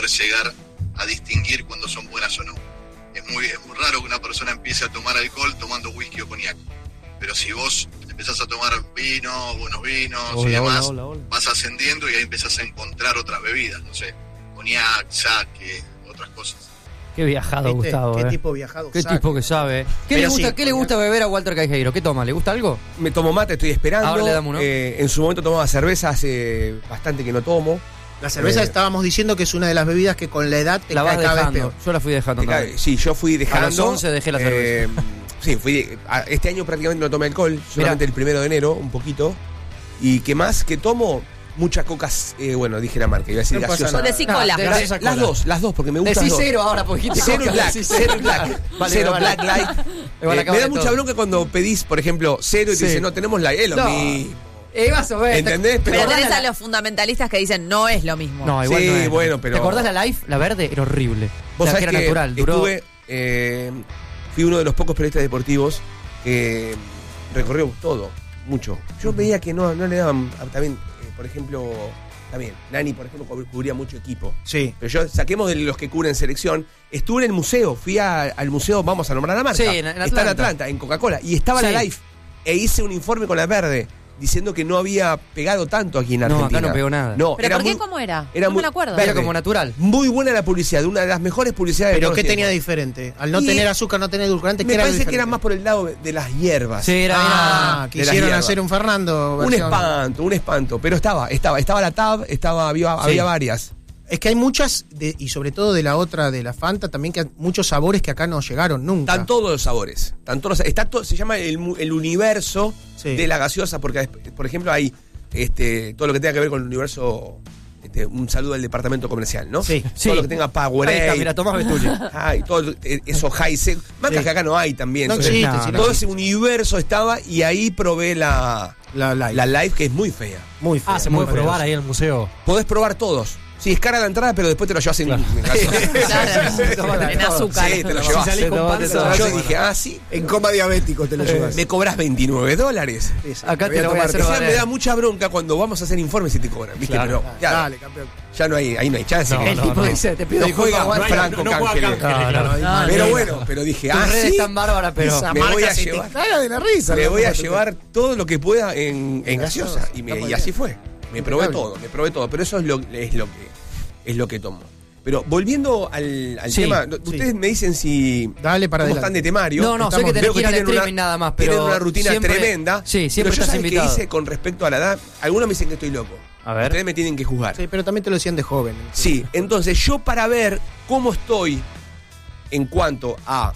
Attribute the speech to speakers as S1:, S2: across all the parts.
S1: poder llegar a distinguir cuando son buenas o no. Es muy raro que una persona empiece a tomar alcohol tomando whisky o coñac. Pero si vos empezás a tomar vino, buenos vinos y demás, vas ascendiendo y ahí empezás a encontrar otras bebidas, no sé, coñac, sake, otras cosas.
S2: Qué viajado,
S3: ¿Viste?
S2: Gustavo.
S3: Qué tipo viajado.
S2: Qué tipo que sabe. ¿Qué le gusta beber a Walter Callejeiro? ¿Qué toma? ¿Le gusta algo?
S4: Me tomo mate, estoy esperando.
S2: Ahora le damos uno.
S4: En su momento tomaba cerveza, hace bastante que no tomo.
S3: La cerveza estábamos diciendo que es una de las bebidas que con la edad te
S2: La vas
S3: cae cada vez
S2: dejando.
S3: peor.
S2: Yo la fui dejando.
S4: Sí, yo fui dejando.
S2: A los 11 dejé la cerveza.
S4: Sí, este año prácticamente no tomé alcohol, solamente el 1 de enero, un poquito. ¿Y qué más que tomo? Muchas cocas, bueno, dije la marca, iba a decir
S3: No pasa
S4: gaseosa.
S3: nada.
S5: Decí cola.
S4: Las dos, porque me gustan
S2: Decí
S4: las dos.
S2: cero ahora, porque dijiste
S4: Cero
S2: coca.
S4: black,
S2: Decí
S4: cero black,
S2: Vale,
S4: cero
S2: vale.
S4: black light.
S2: Igual acaba
S4: Me da
S2: de
S4: mucha
S2: todo.
S4: bronca cuando pedís, por ejemplo, cero y te dicen, no, tenemos light, es lo
S2: No.
S4: mismo.
S2: Vas a ver.
S4: ¿Entendés?
S5: Pero
S4: Pero-
S5: tenés a los fundamentalistas que dicen no es lo mismo.
S2: No, igual
S4: Sí,
S2: no es.
S4: bueno, pero-
S2: ¿Te acordás la Life? La verde era horrible.
S4: Vos
S2: O sea,
S4: sabés
S2: que
S4: que
S2: era natural. Duró.
S4: fui uno de los pocos periodistas deportivos que recorrió todo, mucho. Yo veía que no le daban, también, por ejemplo, también, Nani, por ejemplo, cubría mucho equipo.
S3: Sí.
S4: Pero yo, saquemos de los que cubren selección, estuve en el museo, fui al museo, vamos a nombrar la marca.
S2: Sí, en
S4: Está
S2: Atlanta.
S4: en Atlanta, en Coca-Cola, y estaba
S2: Sí.
S4: la Life, e hice un informe con la verde, diciendo que no había pegado tanto aquí en
S2: No,
S4: Argentina.
S2: acá no pegó nada.
S4: No,
S5: ¿Pero
S4: era
S5: por qué?
S4: muy-
S5: ¿Cómo era?
S4: era
S5: No
S4: muy
S5: me lo acuerdo.
S4: verde.
S2: Era como natural.
S4: Muy buena la publicidad, una de las mejores publicidades de
S3: ¿Pero
S4: todos
S3: qué
S4: los
S3: tenía
S4: tiempos.
S3: diferente? Al no
S4: Y-
S3: tener azúcar, no tener edulcorante, ¿qué
S4: Me
S3: era
S4: parece
S3: diferente?
S4: que era más por el lado de las hierbas.
S2: Sí, era.
S4: de las
S3: quisieron
S4: hierbas.
S3: hacer un Fernando.
S4: Un
S3: versión-
S4: espanto. Pero estaba la Tab, había varias.
S3: Es que hay muchas, y sobre todo de la otra, de la Fanta, también que hay muchos sabores que acá no llegaron nunca.
S4: Están todos los sabores. Se llama el universo
S3: Sí.
S4: de la gaseosa, porque, por ejemplo, hay todo lo que tenga que ver con el universo. Un saludo al departamento comercial, ¿no?
S3: Sí.
S4: Todo lo que tenga
S2: Ahí
S4: Powerade.
S2: está, mira, tomás Betulle.
S4: Ay, todo eso high sec. Marcas
S3: Sí.
S4: que acá no hay también.
S3: No
S4: Entonces,
S3: existe,
S2: no,
S3: sí,
S2: no.
S4: todo ese universo estaba y ahí probé la Live, que es muy fea.
S3: Muy fea.
S6: Se
S3: muy
S6: puede
S3: fea.
S6: probar ahí en el museo.
S4: Podés probar todos. Sí, es cara la entrada, pero después te lo llevas en
S5: Claro, en azúcar.
S4: Sí, te lo
S6: Si
S4: llevas.
S6: salís con panza,
S4: Yo dije, sí,
S3: En coma diabético te lo llevas.
S4: me cobras $29.
S2: Acá te lo voy a hacer
S4: Encima
S2: valer.
S4: me da mucha bronca cuando vamos a hacer informes y te cobran, ¿viste?
S6: Claro.
S4: Pero ya,
S3: Dale, campeón.
S4: ya no hay, ahí no hay chance.
S6: No,
S4: que
S2: El tipo dice, te pido
S4: no
S2: disculpas,
S4: juega
S2: Walter.
S4: Franco
S6: no juega
S4: Cángeles.
S6: Cángeles, claro.
S5: No,
S4: Pero
S5: no.
S4: bueno, pero dije,
S2: Tus redes
S4: sí,
S2: están bárbaras, pero.
S3: Esa
S4: me
S3: marca
S4: voy a
S3: se
S4: llevar.
S3: te caga de la risa.
S4: me
S3: la
S4: voy a
S3: marca.
S4: llevar todo lo que pueda en gaseosa. Y así fue. Me probé todo. Pero eso es lo que tomo. Pero volviendo al
S2: Sí,
S4: tema,
S3: sí.
S4: ustedes me dicen si
S3: Dale para
S4: cómo
S3: adelante.
S4: están de temario.
S2: No, sé que tenés
S4: Veo
S2: que ir al
S4: tienen
S2: streaming nada más, pero.
S4: tienen una rutina
S2: siempre-
S4: tremenda.
S2: Sí, siempre
S4: pero yo
S2: estás
S4: ¿saben qué
S2: invitado.
S4: hice con respecto a la edad? Algunos me dicen que estoy loco.
S2: A ver.
S4: Ustedes me tienen que juzgar.
S3: Sí, pero también te lo decían de joven.
S4: Sí, entonces yo para ver cómo estoy en cuanto a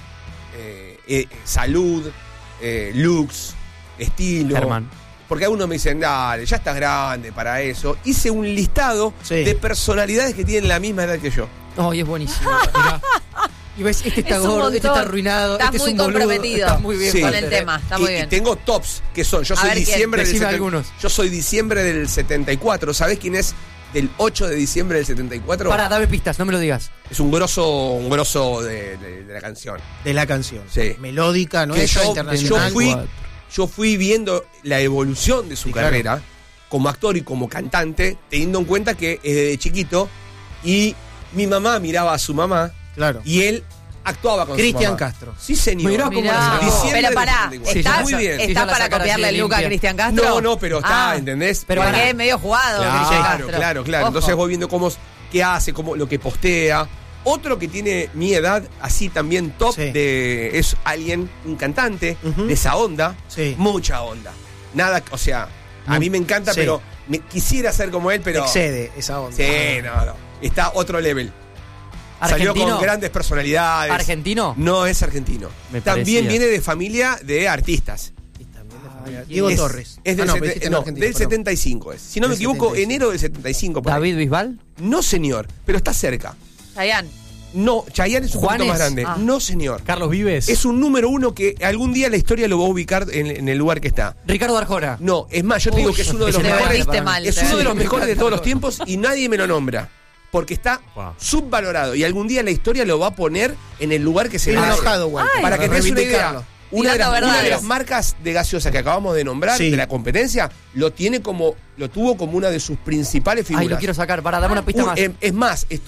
S4: salud, looks, estilo.
S2: Germán.
S4: Porque algunos me dicen, dale, ya estás grande para eso. Hice un listado
S3: Sí.
S4: de personalidades que tienen la misma edad que yo.
S2: Oh, y es buenísimo. Y ves, este está
S5: Es un
S2: gordo, este
S5: montón.
S2: está arruinado,
S5: Estás
S2: este es
S5: muy
S2: un boludo.
S5: comprometido.
S2: Estás muy bien
S4: Sí.
S5: Con
S2: Walter,
S5: el tema, está muy
S4: y
S5: bien.
S4: tengo tops que son, yo
S5: A
S4: soy
S5: ver, ¿quién?
S4: diciembre del
S2: Decime
S4: 70
S2: algunos.
S4: Yo soy diciembre del 74. ¿Sabés quién es del 8 de diciembre del 74?
S2: Pará, dame pistas, no me lo digas.
S4: Es un grosso de la canción.
S3: De la canción.
S4: Sí.
S3: Melódica, ¿no?
S4: Que
S3: Esa
S4: yo
S3: internacional.
S4: yo fui viendo la evolución de su
S3: Sí, claro.
S4: carrera como actor y como cantante, teniendo en cuenta que es desde chiquito y mi mamá miraba a su mamá
S3: Claro.
S4: y él actuaba con
S3: Cristian
S4: su mamá.
S3: Castro.
S4: Sí, señor.
S2: Mirá cómo
S5: Mirá.
S2: la sacó.
S4: Diciembre
S5: Pero
S4: del
S5: pará,
S4: 74.
S5: ¿estás,
S4: Muy bien.
S2: Sí, ya
S5: ¿estás
S2: la
S5: para
S2: sacaron
S5: copiarle
S2: así
S5: el look a
S2: limpia.
S5: Cristian Castro?
S4: No, pero está, ¿entendés?
S2: Pero
S5: Porque
S2: pará.
S5: es medio jugado, Cristian
S4: Claro,
S5: Castro.
S4: claro.
S5: Ojo.
S4: Entonces voy viendo qué hace, lo que postea. Otro que tiene mi edad, así también top,
S3: Sí.
S4: es alguien, un cantante,
S3: Ujú.
S4: de esa onda,
S3: Sí.
S4: mucha onda. Nada, o sea, a mí me encanta,
S3: Sí.
S4: pero quisiera ser como él, pero...
S3: Excede esa onda.
S4: Sí, no. Está otro level. Salió
S2: ¿Argentino?
S4: con grandes personalidades.
S2: ¿Argentino?
S4: No es argentino.
S2: Me
S4: También
S2: parecía.
S4: viene de familia de artistas.
S3: Y también de familia. Diego
S4: Es-
S3: Torres.
S4: Es del,
S3: no,
S4: sete-
S3: pero dijiste en
S4: no,
S3: Argentina,
S4: del
S3: perdón.
S4: 75 es. Si no me
S3: Del
S4: equivoco,
S3: 75.
S4: enero del 75. por ahí.
S2: ¿David Bisbal?
S4: No, señor, pero está cerca.
S5: Chayanne.
S4: No, Chayanne es un poquito
S2: ¿Juanes?
S4: más grande.
S5: Ah.
S4: No, señor.
S6: Carlos Vives.
S4: Es un número uno que algún día la historia lo va a ubicar en el lugar que está.
S2: Ricardo Arjona.
S4: No, es más, yo te digo que es uno de los
S2: ese
S5: Te
S4: mejores.
S5: volviste mal.
S4: Es
S5: te
S4: uno de los
S5: volviste
S4: mejores de
S2: encanta.
S4: todos los tiempos y nadie me lo nombra. Porque está
S6: Wow.
S4: subvalorado y algún día la historia lo va a poner en el lugar que se
S3: Viene
S4: merece.
S3: enojado, Walter.
S4: Para que te des una idea,
S3: reivindicarlo.
S4: una de,
S5: Tirando
S4: una de
S5: verdades.
S4: las marcas de gaseosa que acabamos de nombrar,
S3: Sí.
S4: de la competencia, lo tuvo como una de sus principales figuras.
S2: Ay, lo quiero sacar. Pará, dame una pista más.
S4: Es más,